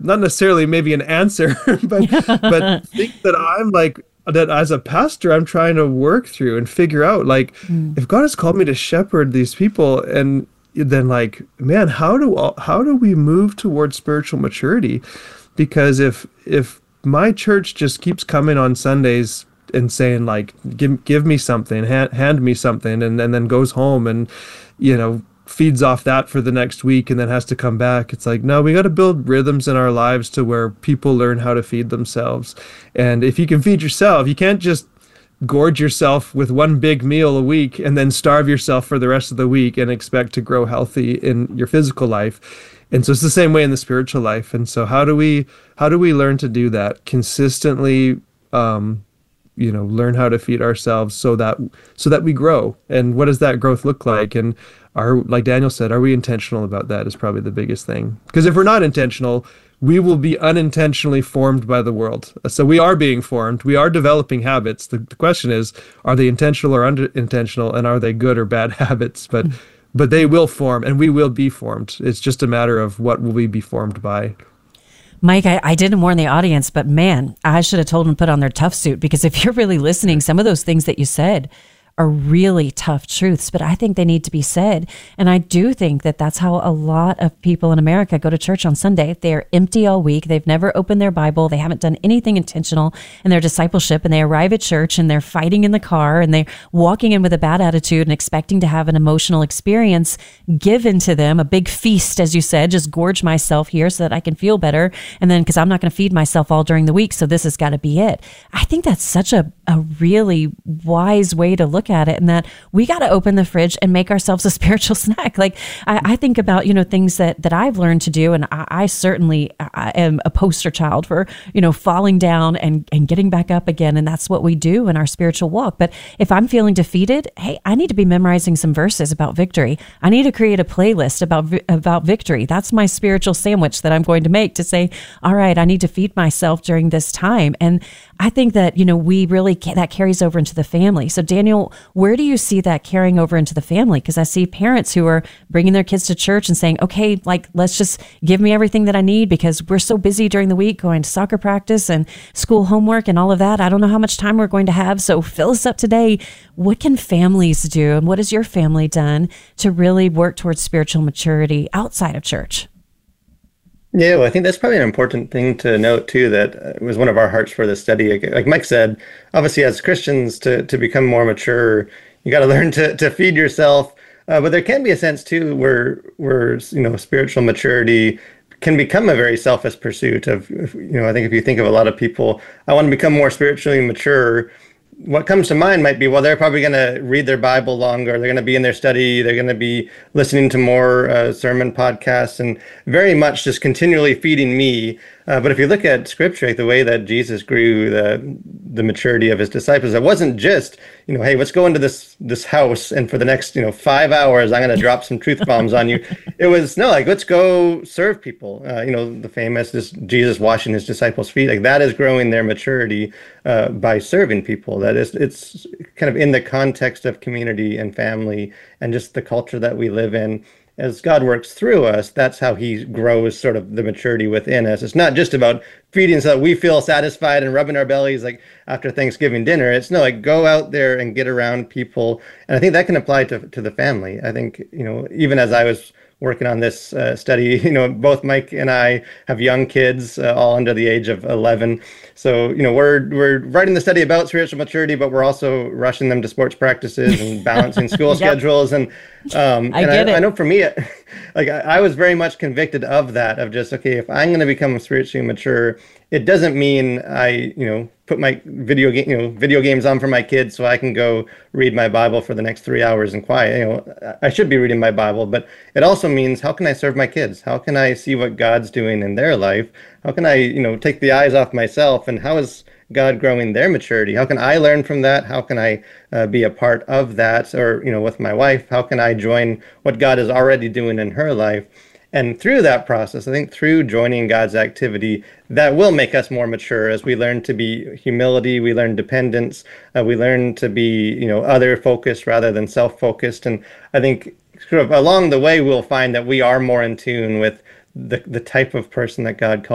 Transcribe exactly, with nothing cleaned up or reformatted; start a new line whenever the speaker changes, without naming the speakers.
not necessarily maybe an answer, but but think that I'm like that as a pastor, I'm trying to work through and figure out like
Mm.
if God has called me to shepherd these people, and then like, man, how do all, how do we move towards spiritual maturity? Because if if my church just keeps coming on Sundays and saying like, give give me something, hand, hand me something, and, and then goes home and, you know, feeds off that for the next week and then has to come back. It's like, no, we got to build rhythms in our lives to where people learn how to feed themselves. And if you can feed yourself, you can't just gorge yourself with one big meal a week and then starve yourself for the rest of the week and expect to grow healthy in your physical life. And so it's the same way in the spiritual life. And so how do we how do we learn to do that consistently? Um, you know, learn how to feed ourselves so that so that we grow. And what does that growth look like? And are, like Daniel said, are we intentional about that is probably the biggest thing. Because if we're not intentional, we will be unintentionally formed by the world. So we are being formed. We are developing habits. The, the question is, are they intentional or unintentional, and are they good or bad habits? But but they will form, and we will be formed. It's just a matter of what will we be formed by.
Mike, I, I didn't warn the audience, but man, I should have told them to put on their tough suit, because if you're really listening, some of those things that you said are really tough truths, but I think they need to be said. And I do think that that's how a lot of people in America go to church on Sunday. They're empty all week. They've never opened their Bible. They haven't done anything intentional in their discipleship. And they arrive at church and they're fighting in the car and they're walking in with a bad attitude and expecting to have an emotional experience given to them, a big feast, as you said, just gorge myself here so that I can feel better. And then, because I'm not going to feed myself all during the week, so this has got to be it. I think that's such a, a really wise way to look at it, and that we got to open the fridge and make ourselves a spiritual snack. Like I, I think about, you know, things that, that I've learned to do. And I, I certainly I am a poster child for, you know, falling down and, and getting back up again. And that's what we do in our spiritual walk. But if I'm feeling defeated, hey, I need to be memorizing some verses about victory. I need to create a playlist about, about victory. That's my spiritual sandwich that I'm going to make to say, all right, I need to feed myself during this time. And I think that, you know, we really, that carries over into the family. So Daniel, where do you see that carrying over into the family? Because I see parents who are bringing their kids to church and saying, okay, like, let's just give me everything that I need because we're so busy during the week going to soccer practice and school homework and all of that. I don't know how much time we're going to have, so fill us up today. What can families do, and what has your family done to really work towards spiritual maturity outside of church?
Yeah, well, I think that's probably an important thing to note too, that uh, was one of our hearts for the study. Like Mike said, obviously as Christians, to, to become more mature, you got to learn to, to feed yourself. Uh, but there can be a sense too where, where, you know, spiritual maturity can become a very selfish pursuit of, you know, I think if you think of a lot of people, I want to become more spiritually mature. What comes to mind might be, well, they're probably going to read their Bible longer. They're going to be in their study. They're going to be listening to more uh, sermon podcasts and very much just continually feeding me. Uh, but if you look at scripture, like the way that Jesus grew the the maturity of his disciples, it wasn't just, you know, hey, let's go into this this house and for the next, you know, five hours, I'm going to drop some truth bombs on you. It was, no, like, let's go serve people. Uh, you know, the famous, this Jesus washing his disciples' feet, like that is growing their maturity uh, by serving people. That is, it's kind of in the context of community and family and just the culture that we live in. As God works through us, that's how he grows sort of the maturity within us. It's not just about feeding so that we feel satisfied and rubbing our bellies like after Thanksgiving dinner. It's no, like, go out there and get around people. And I think that can apply to to the family. I think, you know, even as I was working on this uh, study, you know, both Mike and I have young kids, uh, all under the age of eleven. So, you know, we're we're writing the study about spiritual maturity, but we're also rushing them to sports practices and balancing school yep. schedules. And um,
I
and
get
I,
it.
I know for me, like I, I was very much convicted of that, of just, okay, if I'm going to become spiritually mature, it doesn't mean I, you know, put my video game, you know, video games on for my kids so I can go read my Bible for the next three hours in quiet. You know, I should be reading my Bible, but it also means, how can I serve my kids? How can I see what God's doing in their life? How can I, you know, take the eyes off myself? And how is God growing their maturity? How can I learn from that? How can I uh, be a part of that? Or, you know, with my wife, how can I join what God is already doing in her life? And through that process, I think through joining God's activity, that will make us more mature as we learn to be humility, we learn dependence, uh, we learn to be, you know, other focused rather than self-focused. And I think sort of along the way, we'll find that we are more in tune with the the type of person that God calls